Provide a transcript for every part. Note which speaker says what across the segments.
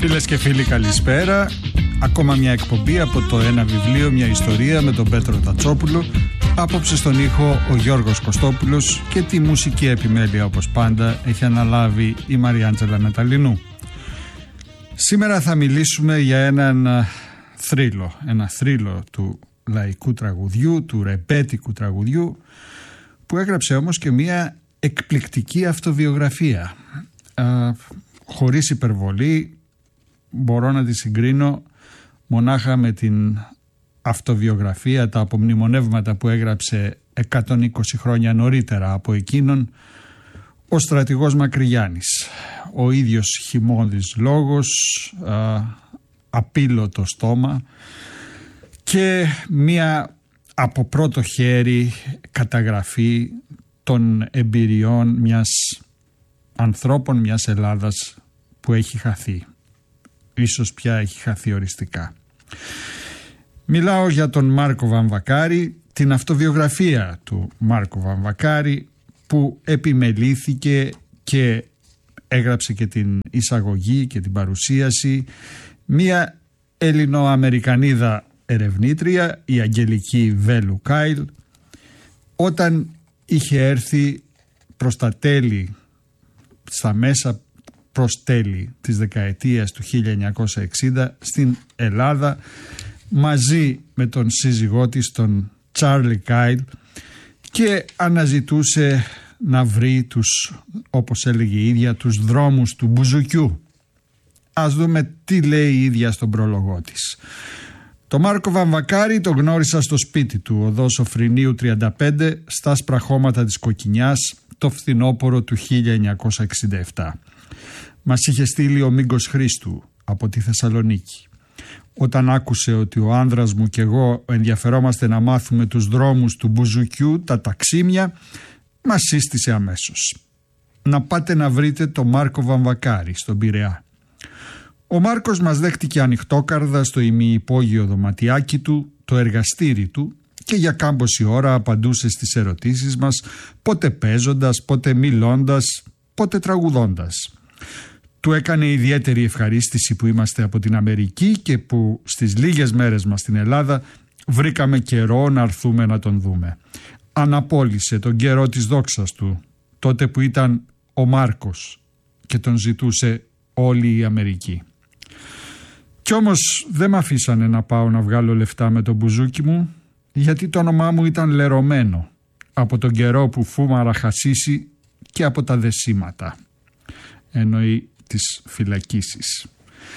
Speaker 1: Φίλες και φίλοι, καλησπέρα. Ακόμα μια εκπομπή από το Ένα Βιβλίο, μια ιστορία με τον Πέτρο Τατσόπουλο. Απόψε στον ήχο ο Γιώργος Κωστόπουλος και τη μουσική επιμέλεια, όπως πάντα, έχει αναλάβει η Μαριάντζελα Μεταλλινού. Σήμερα θα μιλήσουμε για έναν θρύλο, ένα θρύλο του λαϊκού τραγουδιού, του ρεμπέτικου τραγουδιού, που έγραψε όμως και μια εκπληκτική αυτοβιογραφία. Χωρίς υπερβολή, μπορώ να τη συγκρίνω μονάχα με την αυτοβιογραφία, τα απομνημονεύματα που έγραψε 120 χρόνια νωρίτερα από εκείνον ο στρατηγός Μακρυγιάννης. Ο ίδιος χυμώδης λόγος, απείλωτο στόμα και μία από πρώτο χέρι καταγραφή των εμπειριών μιας ανθρώπων μιας Ελλάδας που έχει χαθεί. Ίσως πια έχει χαθεί οριστικά. Μιλάω για τον Μάρκο Βαμβακάρη, την αυτοβιογραφία του Μάρκο Βαμβακάρη, που επιμελήθηκε και έγραψε και την εισαγωγή και την παρουσίαση μία Ελληνοαμερικανίδα ερευνήτρια, η Αγγελική Βέλου Κάιλ, όταν είχε έρθει προς τα τέλη, στα μέσα προς τέλη της δεκαετίας του 1960 στην Ελλάδα, μαζί με τον σύζυγό της, τον Τσάρλι Κάιλ, και αναζητούσε να βρει τους, όπως έλεγε η ίδια, τους δρόμους του μπουζουκιού. Ας δούμε τι λέει η ίδια στον πρόλογό της. Το Μάρκο Βαμβακάρη τον γνώρισα στο σπίτι του, οδός Σοφρινίου 35, στα άσπρα χώματα της Κοκκινιάς, το φθινόπωρο του 1967. Μας είχε στείλει ο Μίγκος Χρήστου από τη Θεσσαλονίκη. Όταν άκουσε ότι ο άνδρας μου και εγώ ενδιαφερόμαστε να μάθουμε τους δρόμους του μπουζουκιού, τα ταξίμια, μας σύστησε αμέσως. Να πάτε να βρείτε το Μάρκο Βαμβακάρη στον Πειραιά. Ο Μάρκος μας δέχτηκε ανοιχτόκαρδα στο ημιυπόγειο δωματιάκι του, το εργαστήρι του, και για κάμποση ώρα απαντούσε στις ερωτήσεις μας, πότε παίζοντας, πότε μιλώντας, πότε τραγουδώντας. Του έκανε ιδιαίτερη ευχαρίστηση που είμαστε από την Αμερική και που στις λίγες μέρες μας στην Ελλάδα βρήκαμε καιρό να έρθουμε να τον δούμε. Αναπόλυσε τον καιρό της δόξας του, τότε που ήταν ο Μάρκος και τον ζητούσε όλη η Αμερική. Κι όμως δεν μ' αφήσανε να πάω να βγάλω λεφτά με το μπουζούκι μου, γιατί το όνομά μου ήταν λερωμένο από τον καιρό που φούμαρα χασίσει και από τα δεσίματα. Εννοεί τις φυλακίσεις.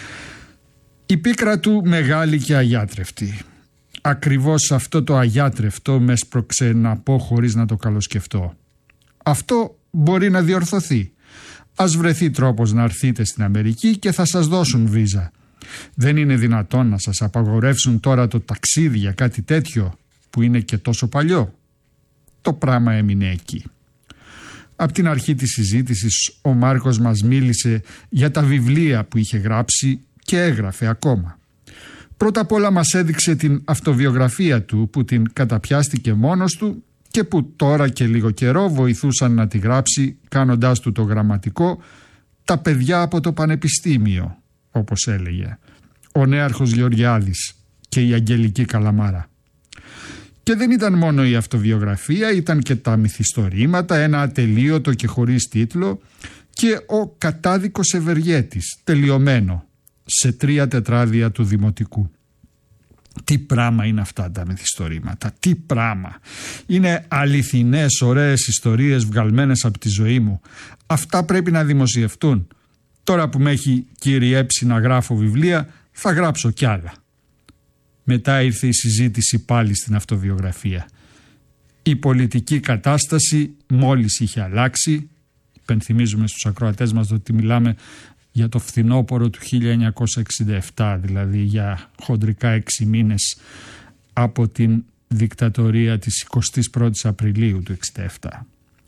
Speaker 1: Η πίκρα του μεγάλη και αγιάτρευτη. Ακριβώς αυτό το αγιάτρευτο με έσπρωξε να πω χωρίς να το καλοσκεφτώ. Αυτό μπορεί να διορθωθεί. Ας βρεθεί τρόπος να έρθείτε στην Αμερική και θα σας δώσουν βίζα. Δεν είναι δυνατόν να σας απαγορεύσουν τώρα το ταξίδι για κάτι τέτοιο που είναι και τόσο παλιό. Το πράγμα έμεινε εκεί. Από την αρχή της συζήτησης ο Μάρκος μας μίλησε για τα βιβλία που είχε γράψει και έγραφε ακόμα. Πρώτα απ' όλα μας έδειξε την αυτοβιογραφία του που την καταπιάστηκε μόνος του και που τώρα και λίγο καιρό βοηθούσαν να τη γράψει, κάνοντάς του το γραμματικό, τα παιδιά από το πανεπιστήμιο, όπως έλεγε ο Νέαρχος Γεωργιάδης και η Αγγελική Καλαμάρα. Και δεν ήταν μόνο η αυτοβιογραφία, ήταν και τα μυθιστορήματα, ένα ατελείωτο και χωρίς τίτλο, και ο Κατάδικος Ευεργέτης, τελειωμένο σε 3 τετράδια του Δημοτικού. Τι πράμα είναι αυτά τα μυθιστορήματα, τι πράμα. Είναι αληθινές, ωραίες ιστορίες βγαλμένες από τη ζωή μου. Αυτά πρέπει να δημοσιευτούν. Τώρα που με έχει κυριέψει να γράφω βιβλία, θα γράψω κι άλλα. Μετά ήρθε η συζήτηση πάλι στην αυτοβιογραφία. Η πολιτική κατάσταση μόλις είχε αλλάξει. Υπενθυμίζουμε στους ακροατές μας ότι μιλάμε για το φθινόπωρο του 1967, δηλαδή για χοντρικά 6 μήνες από την δικτατορία της 21ης Απριλίου του 1967.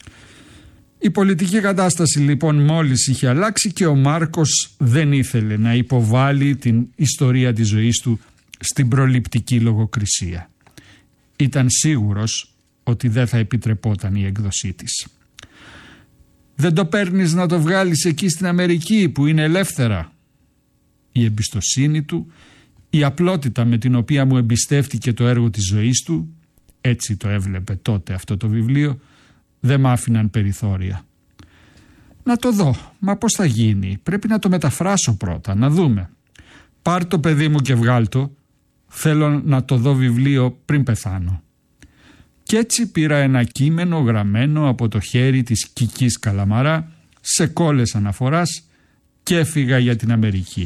Speaker 1: Η πολιτική κατάσταση λοιπόν μόλις είχε αλλάξει και ο Μάρκος δεν ήθελε να υποβάλει την ιστορία της ζωής του στην προληπτική λογοκρισία. Ήταν σίγουρος ότι δεν θα επιτρεπόταν η έκδοσή της. «Δεν το παίρνεις να το βγάλεις εκεί στην Αμερική που είναι ελεύθερα?» η εμπιστοσύνη του, η απλότητα με την οποία μου εμπιστεύτηκε το έργο της ζωής του, έτσι το έβλεπε τότε αυτό το βιβλίο, δεν μ' άφηναν περιθώρια. Να το δω, μα πώς θα γίνει, πρέπει να το μεταφράσω πρώτα, να δούμε. Πάρ' το παιδί μου και βγάλ' το, θέλω να το δω βιβλίο πριν πεθάνω. Κι έτσι πήρα ένα κείμενο γραμμένο από το χέρι της Κικής Καλαμαρά σε κόλλες αναφοράς και έφυγα για την Αμερική.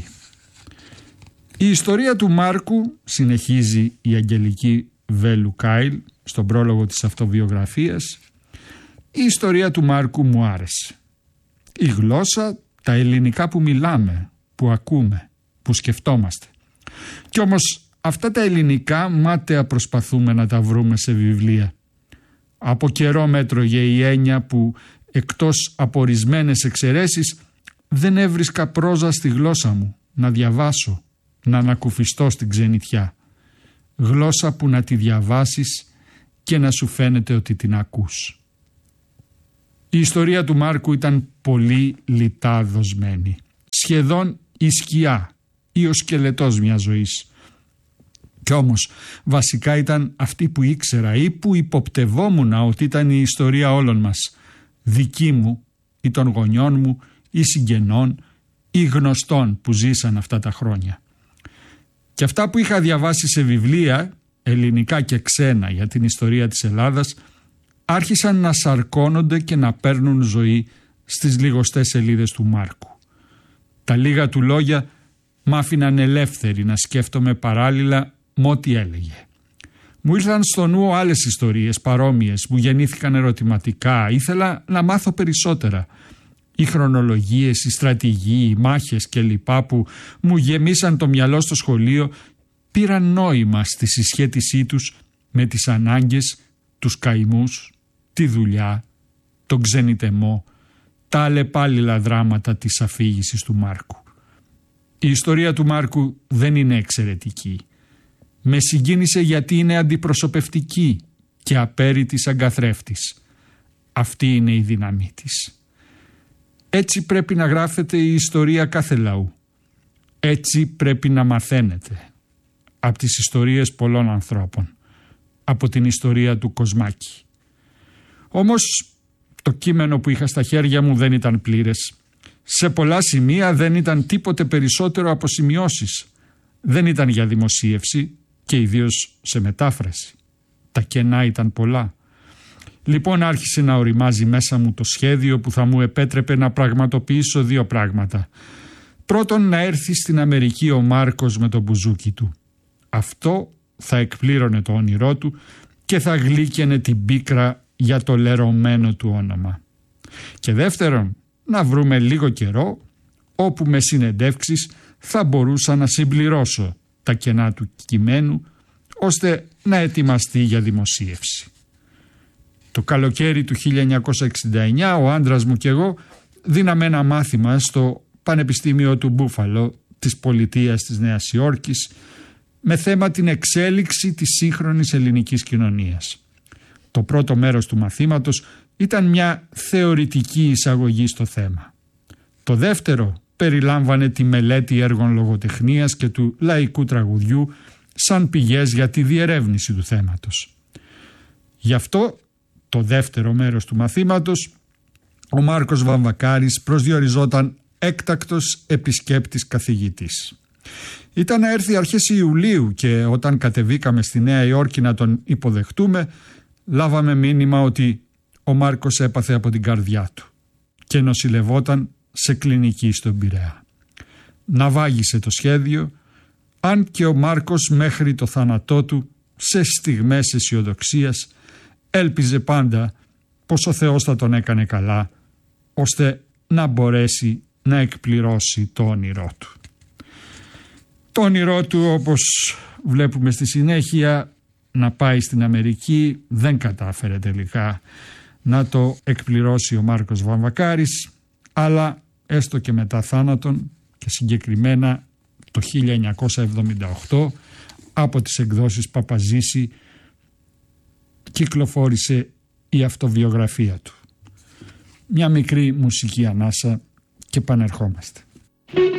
Speaker 1: Η ιστορία του Μάρκου, συνεχίζει η Αγγελική Βέλου Κάιλ στον πρόλογο της αυτοβιογραφίας, η ιστορία του Μάρκου μου άρεσε. Η γλώσσα, τα ελληνικά που μιλάμε, που ακούμε, που σκεφτόμαστε. Κι όμως αυτά τα ελληνικά μάταια προσπαθούμε να τα βρούμε σε βιβλία. Από καιρό μέτρωγε η έννοια που εκτός από ορισμένες εξαιρέσεις δεν έβρισκα πρόζα στη γλώσσα μου να διαβάσω, να ανακουφιστώ στην ξενιτιά. Γλώσσα που να τη διαβάσεις και να σου φαίνεται ότι την ακούς. Η ιστορία του Μάρκου ήταν πολύ λιτά δοσμένη. Σχεδόν η σκιά ή ο σκελετός μιας ζωής. Κι όμως βασικά ήταν αυτή που ήξερα ή που υποπτευόμουν ότι ήταν η ιστορία όλων μας. Δική μου ή των γονιών μου ή συγγενών ή γνωστών που ζήσαν αυτά τα χρόνια. Και αυτά που είχα διαβάσει σε βιβλία, ελληνικά και ξένα, για την ιστορία της Ελλάδας, άρχισαν να σαρκώνονται και να παίρνουν ζωή στις λιγοστές σελίδες του Μάρκου. Τα λίγα του λόγια μ' άφηναν ελεύθερη να σκέφτομαι παράλληλα με ό,τι έλεγε. Μου ήρθαν στο νου άλλες ιστορίες παρόμοιες, μου γεννήθηκαν ερωτηματικά, ήθελα να μάθω περισσότερα. Οι χρονολογίες, οι στρατηγοί, οι μάχες κλπ. Που μου γεμίσαν το μυαλό στο σχολείο πήραν νόημα στη συσχέτισή τους με τις ανάγκες, τους καημούς, τη δουλειά, τον ξενιτεμό, τα αλλεπάλληλα δράματα της αφήγησης του Μάρκου. Η ιστορία του Μάρκου δεν είναι εξαιρετική. Με συγκίνησε γιατί είναι αντιπροσωπευτική και απέριτης σαν καθρέφτης. Αυτή είναι η δύναμή της. Έτσι πρέπει να γράφεται η ιστορία κάθε λαού. Έτσι πρέπει να μαθαίνετε. Από τις ιστορίες πολλών ανθρώπων. Από την ιστορία του Κοσμάκη. Όμως το κείμενο που είχα στα χέρια μου δεν ήταν πλήρες. Σε πολλά σημεία δεν ήταν τίποτε περισσότερο από σημειώσεις. Δεν ήταν για δημοσίευση και ιδίως σε μετάφραση. Τα κενά ήταν πολλά. Λοιπόν άρχισε να οριμάζει μέσα μου το σχέδιο που θα μου επέτρεπε να πραγματοποιήσω δύο πράγματα. Πρώτον, να έρθει στην Αμερική ο Μάρκος με το μπουζούκι του. Αυτό θα εκπλήρωνε το όνειρό του και θα γλύκαινε την πίκρα για το λερωμένο του όνομα. Και δεύτερον, να βρούμε λίγο καιρό όπου με συνεντεύξεις θα μπορούσα να συμπληρώσω τα κενά του κειμένου ώστε να ετοιμαστεί για δημοσίευση. Το καλοκαίρι του 1969 ο άντρας μου και εγώ δίναμε ένα μάθημα στο Πανεπιστήμιο του Μπούφαλο της πολιτείας της Νέας Υόρκης με θέμα την εξέλιξη της σύγχρονης ελληνικής κοινωνίας. Το πρώτο μέρος του μαθήματος ήταν μια θεωρητική εισαγωγή στο θέμα. Το δεύτερο περιλάμβανε τη μελέτη έργων λογοτεχνίας και του λαϊκού τραγουδιού σαν πηγές για τη διερεύνηση του θέματος. Γι' αυτό το δεύτερο μέρος του μαθήματος ο Μάρκος Βαμβακάρης προσδιοριζόταν έκτακτος επισκέπτης καθηγητής. Ήταν να έρθει αρχές Ιουλίου και όταν κατεβήκαμε στη Νέα Υόρκη να τον υποδεχτούμε λάβαμε μήνυμα ότι ο Μάρκος έπαθε από την καρδιά του και νοσηλευόταν σε κλινική στον Πειραιά. Ναυάγησε το σχέδιο, αν και ο Μάρκος μέχρι το θάνατό του σε στιγμές αισιοδοξίας έλπιζε πάντα πως ο Θεός θα τον έκανε καλά ώστε να μπορέσει να εκπληρώσει το όνειρό του. Το όνειρό του, όπως βλέπουμε στη συνέχεια, να πάει στην Αμερική δεν κατάφερε τελικά να το εκπληρώσει ο Μάρκος Βαμβακάρης, αλλά έστω και μετά θάνατον και συγκεκριμένα το 1978 από τις εκδόσεις Παπαζήση κυκλοφόρησε η αυτοβιογραφία του. Μια μικρή μουσική ανάσα και πανερχόμαστε.